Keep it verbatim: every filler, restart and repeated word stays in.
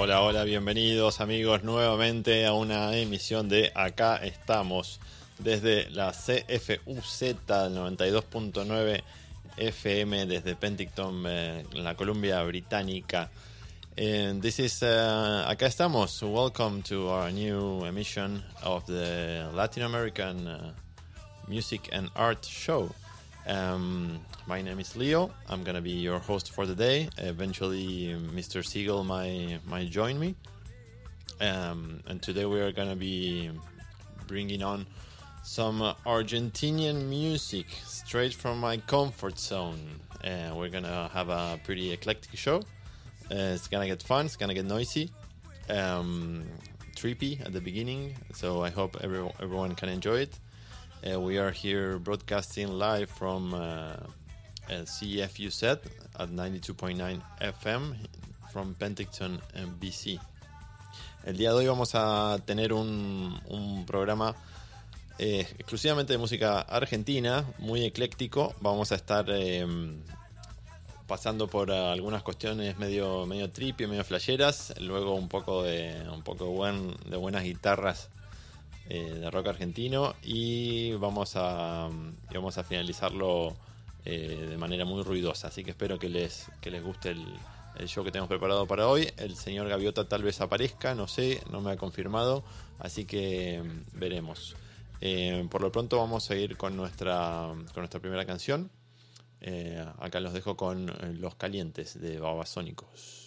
Hola, hola, bienvenidos amigos nuevamente a una emisión de Acá Estamos desde la C F U Z noventa y dos punto nueve F M desde Penticton, eh, en la Columbia Británica. And this is uh, Acá Estamos. Welcome to our new emission of the Latin American uh, Music and Art Show. Um, my name is Leo. I'm gonna be your host for the day. Eventually, Mister Siegel might might join me. Um, and today we are gonna be bringing on some Argentinian music straight from my comfort zone. And we're gonna have a pretty eclectic show. Uh, it's gonna get fun. It's gonna get noisy, um, trippy at the beginning. So I hope everyone everyone can enjoy it. Uh, we are here broadcasting live from uh, uh, C F U Z at ninety-two point nine F M from Penticton, B C. El día de hoy vamos a tener un, un programa eh, exclusivamente de música argentina, muy ecléctico. Vamos a estar eh, pasando por algunas cuestiones medio medio trippy, medio flasheras, luego un poco de un poco buen, de buenas guitarras Eh, de rock argentino y vamos a y vamos a finalizarlo eh, de manera muy ruidosa, así que espero que les que les guste el, el show que tenemos preparado para hoy. El señor Gaviota tal vez aparezca, no sé, no me ha confirmado, así que veremos. Eh, por lo pronto vamos a ir con nuestra con nuestra primera canción. Eh, acá los dejo con Los Calientes de Babasónicos.